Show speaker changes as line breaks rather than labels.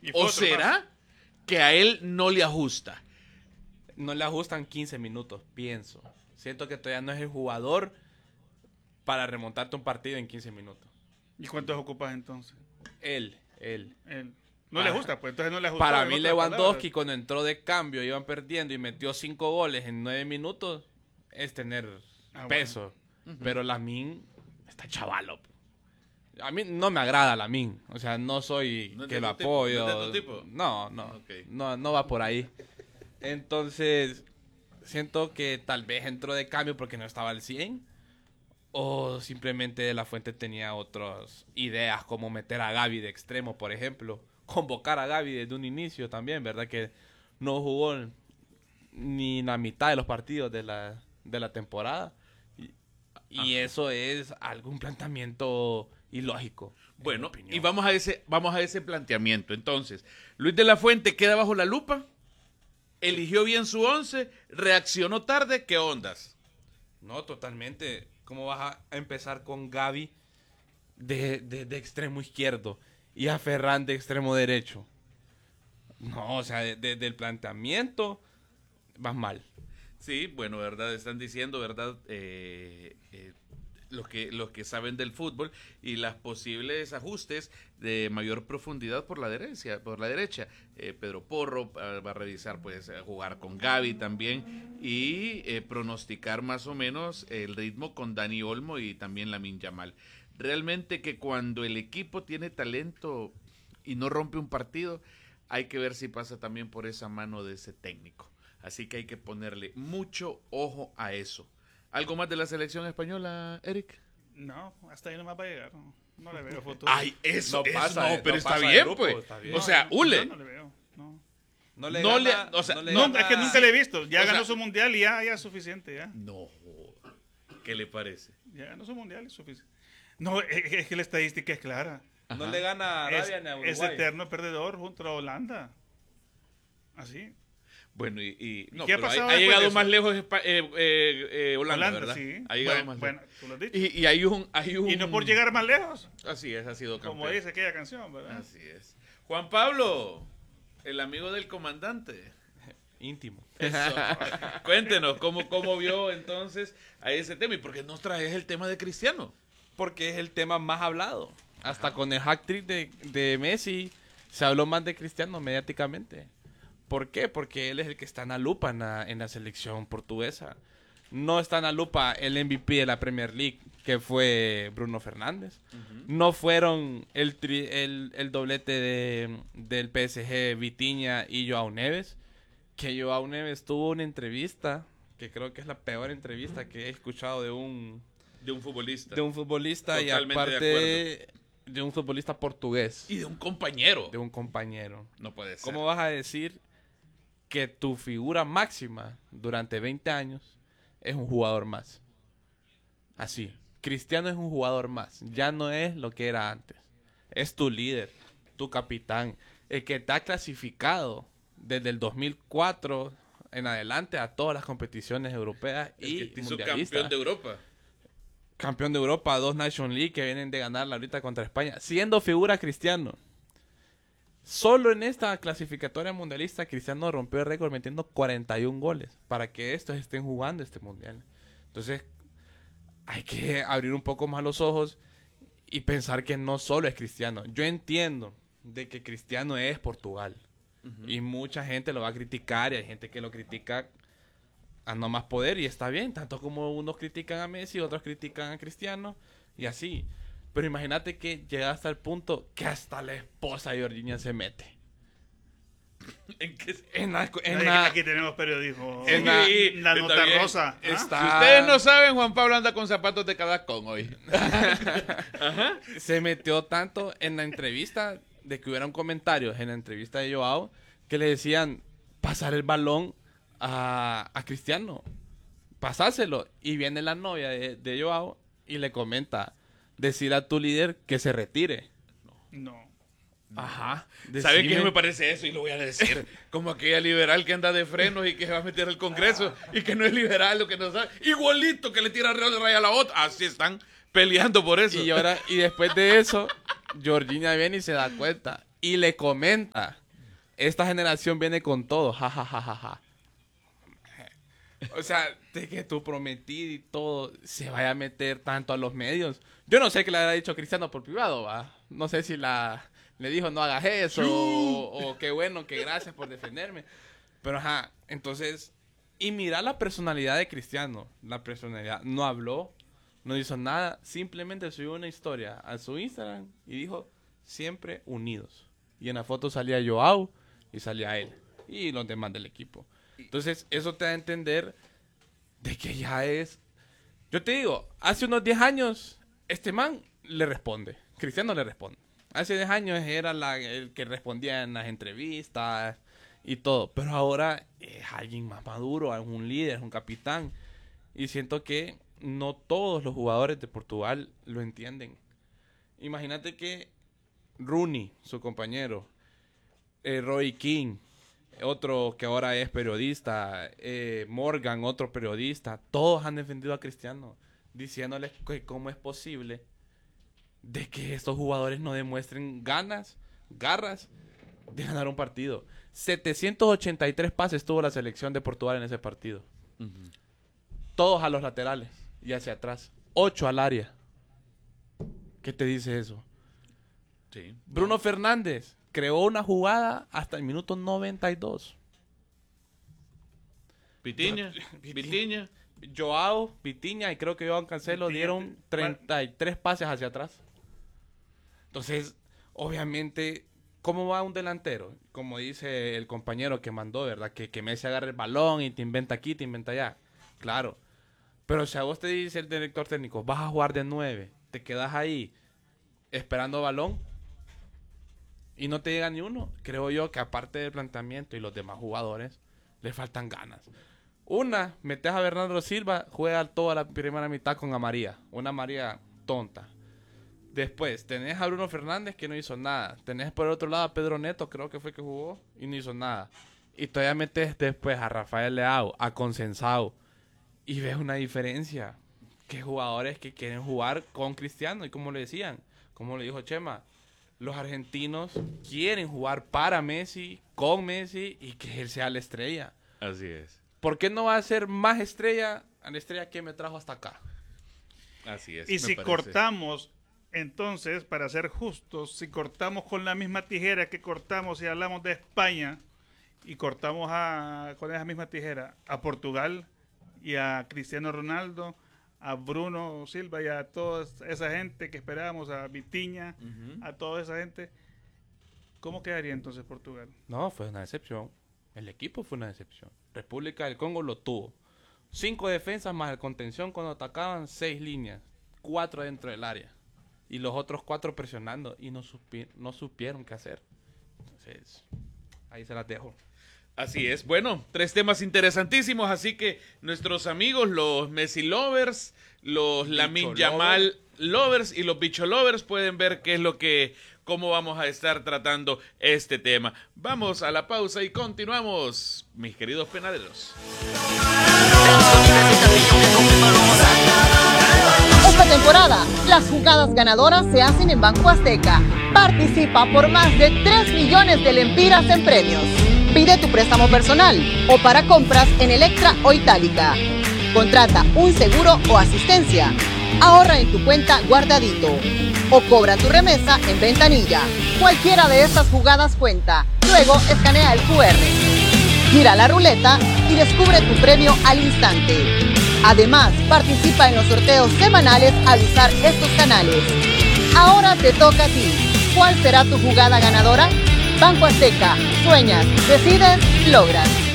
¿O será que a él no le ajusta?
No le ajustan 15 minutos, pienso. Siento que todavía no es el jugador para remontarte un partido en 15 minutos.
¿Y cuántos ocupas entonces?
Él.
No le gusta, pues entonces no le ajusta.
Para mí Lewandowski cuando entró de cambio, iban perdiendo y metió 5 goles en 9 minutos, es tener peso. Bueno. Pero Lamine está chavalo. A mí no me agrada Lamine. O sea, no soy que lo apoyo.
¿No es de tu tipo?
No,
Okay.
no va por ahí. Entonces, siento que tal vez entró de cambio porque no estaba al 100. O simplemente De La Fuente tenía otras ideas, como meter a Gavi de extremo, por ejemplo. Convocar a Gavi desde un inicio también, ¿verdad? Que no jugó ni la mitad de los partidos de la temporada. Y eso es algún planteamiento ilógico.
Bueno, y vamos a ese planteamiento. Entonces, Luis de la Fuente queda bajo la lupa, eligió bien su 11, reaccionó tarde, ¿qué ondas?
No, totalmente. ¿Cómo vas a empezar con Gavi de extremo izquierdo y a Ferran de extremo derecho? No, o sea, del planteamiento vas mal.
Sí, bueno, verdad, están diciendo, verdad, los que saben del fútbol y las posibles ajustes de mayor profundidad por la derecha. Pedro Porro va a revisar, pues, jugar con Gavi también y pronosticar más o menos el ritmo con Dani Olmo y también Lamine Yamal. Realmente que cuando el equipo tiene talento y no rompe un partido, hay que ver si pasa también por esa mano de ese técnico. Así que hay que ponerle mucho ojo a eso. ¿Algo más de la selección española, Eric?
No, hasta ahí nomás va a llegar. No le veo futuro.
Ay, eso
No pasa,
pero
no
está
pasa
bien,
grupo,
pues.
está bien.
O sea, Ule.
No le veo. No.
No,
Es que nunca le he visto. Ya
o
ganó
sea,
su mundial y ya es suficiente. Ya.
No, ¿qué le parece?
Ya ganó su mundial y es suficiente. No, es que la estadística es clara.
No le gana a Arabia ni a Uruguay.
Es eterno perdedor junto a Holanda. Así.
Bueno, y no,
¿qué ha
pero
pasado
ha
después
llegado
de eso?
más lejos Holanda, ¿verdad?
Sí.
Ha llegado más
Bueno,
lejos.
tú lo has dicho.
Y hay un...
Y no por llegar más lejos.
Así es, ha sido campeón.
Como dice aquella canción, ¿verdad?
Así es. Juan Pablo, el amigo del comandante.
Íntimo.
Eso. Cuéntenos, ¿cómo vio entonces a ese tema? ¿Y por qué nos traes el tema de Cristiano?
Porque es el tema más hablado. Hasta con el hat-trick de Messi se habló más de Cristiano mediáticamente. ¿Por qué? Porque él es el que está en la lupa en la selección portuguesa. No está en la lupa el MVP de la Premier League, que fue Bruno Fernández. No fueron el doblete del PSG, Vitinha y Joao Neves. Que Joao Neves tuvo una entrevista, que creo que es la peor entrevista que he escuchado de un
futbolista.
De un futbolista y
Totalmente
aparte de un futbolista portugués.
Y de un compañero.
De un compañero.
No puede ser.
¿Cómo vas a decir que tu figura máxima durante 20 años es un jugador más? Así. Cristiano es un jugador más. Ya no es lo que era antes. Es tu líder, tu capitán, el que te ha clasificado desde el 2004 en adelante a todas las competiciones europeas y
el que te hizo
mundialistas.
campeón de Europa.
Campeón de Europa, 2 Nations League que vienen de ganarla ahorita contra España, siendo figura Cristiano. Solo en esta clasificatoria mundialista Cristiano rompió el récord metiendo 41 goles para que estos estén jugando este mundial. Entonces, hay que abrir un poco más los ojos y pensar que no solo es Cristiano. Yo entiendo de que Cristiano es Portugal. Y mucha gente lo va a criticar y hay gente que lo critica a no más poder y está bien, tanto como unos critican a Messi, otros critican a Cristiano y así. Pero imagínate que llega hasta el punto que hasta la esposa de Jorginho se mete.
Aquí tenemos periodismo.
En
la nota
está bien.
rosa.
Si ustedes no saben, Juan Pablo anda con zapatos de cadacón hoy.
Se metió tanto en la entrevista de que hubieron comentarios en la entrevista de Joao que le decían pasar el balón a Cristiano, pasáselo, y viene la novia de Joao y le comenta, decir a tu líder que se retire.
No.
Ajá.
¿Sabe qué me parece eso? Y lo voy a decir. Como aquella liberal que anda de frenos y que se va a meter al Congreso y que no es liberal, lo que no sabe. Igualito que le tira Real de Raya a la otra. Así están peleando por eso.
Y después de eso, Jorginho viene y se da cuenta. y le comenta, esta generación viene con todo, ja. O sea, de que tu prometido y todo se vaya a meter tanto a los medios. Yo no sé qué le habrá dicho Cristiano por privado, ¿va? No sé si le dijo no hagas eso o qué bueno, que gracias por defenderme. Pero entonces, y mira la personalidad de Cristiano. La personalidad no habló, no hizo nada, simplemente subió una historia a su Instagram y dijo, siempre unidos. Y en la foto salía Joao y salía él y los demás del equipo. Entonces, eso te da a entender de que ya es... Yo te digo, hace unos 10 años, este man le responde. Cristiano le responde. Hace 10 años era el que respondía en las entrevistas y todo. Pero ahora es alguien más maduro, es un líder, es un capitán. Y siento que no todos los jugadores de Portugal lo entienden. Imagínate que Rooney, su compañero, Roy Keane, otro que ahora es periodista, Morgan, otro periodista, todos han defendido a Cristiano, diciéndoles que cómo es posible de que estos jugadores no demuestren garras de ganar un partido. 783 pases tuvo la selección de Portugal en ese partido. Uh-huh. Todos a los laterales y hacia atrás. 8 al área. ¿Qué te dice eso?
Sí.
Bruno Fernández creó una jugada hasta el minuto 92.
Vitinha.
Joao, Vitinha y creo que Joao Cancelo dieron 33 pases hacia atrás. Entonces, obviamente, ¿cómo va un delantero? Como dice el compañero que mandó, ¿verdad? Que Messi agarre el balón y te inventa aquí, te inventa allá. Claro. Pero si a vos te dice el director técnico, vas a jugar de 9, te quedas ahí esperando balón y no te llega ni uno, creo yo que aparte del planteamiento y los demás jugadores, le faltan ganas. Una, metes a Bernardo Silva, juega toda la primera mitad con María. Una María tonta. Después, tenés a Bruno Fernández que no hizo nada. Tenés por el otro lado a Pedro Neto, creo que fue que jugó, y no hizo nada. Y todavía metes después a Rafael Leao, a Consensao, y ves una diferencia. Que jugadores que quieren jugar con Cristiano, y como le decían, como le dijo Chema, los argentinos quieren jugar para Messi, con Messi, y que él sea la estrella.
Así es.
¿Por qué no va a ser más estrella a la estrella que me trajo hasta acá?
Así es.
Y si cortamos, entonces, para ser justos, si cortamos con la misma tijera que cortamos y hablamos de España, y cortamos con esa misma tijera a Portugal y a Cristiano Ronaldo, a Bruno Silva y a toda esa gente que esperábamos, a Vitinha, a toda esa gente, ¿cómo quedaría entonces Portugal?
No, fue una decepción. El equipo fue una decepción. República del Congo lo tuvo. 5 defensas más el contención cuando atacaban, 6 líneas, 4 dentro del área. Y los otros 4 presionando y no supieron qué hacer. Entonces, ahí se las dejo.
Así es. Bueno, 3 temas interesantísimos, así que nuestros amigos, los Messi lovers, los Lamine Yamal lovers y los Bicho lovers pueden ver cómo vamos a estar tratando este tema. Vamos a la pausa y continuamos, mis queridos penaderos.
Esta temporada, las jugadas ganadoras se hacen en Banco Azteca. Participa por más de 3 millones de lempiras en premios. Pide tu préstamo personal o para compras en Electra o Itálica. Contrata un seguro o asistencia. Ahorra en tu cuenta guardadito. O cobra tu remesa en ventanilla. Cualquiera de estas jugadas cuenta. Luego escanea el QR. Gira la ruleta y descubre tu premio al instante. Además, participa en los sorteos semanales al usar estos canales. Ahora te toca a ti. ¿Cuál será tu jugada ganadora? Banco Azteca. Sueñas, decides, logras.